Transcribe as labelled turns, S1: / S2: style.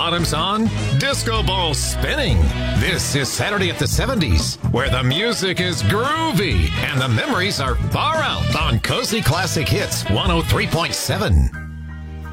S1: bottoms on, disco ball spinning. This is Saturday at the 70s, where the music is groovy and the memories are far out on Cozy Classic Hits 103.7.